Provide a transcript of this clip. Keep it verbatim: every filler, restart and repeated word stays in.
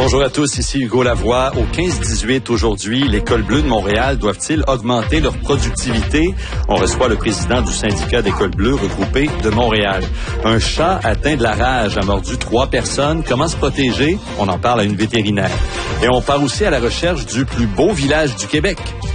Bonjour à tous, ici Hugo Lavoie. Au quinze dix-huit aujourd'hui, l'École bleue de Montréal doivent-ils augmenter leur productivité? On reçoit le président du syndicat d'École bleue regroupée de Montréal. Un chat atteint de la rage a mordu trois personnes. Comment se protéger? On en parle à une vétérinaire. Et on part aussi à la recherche du plus beau village du Québec.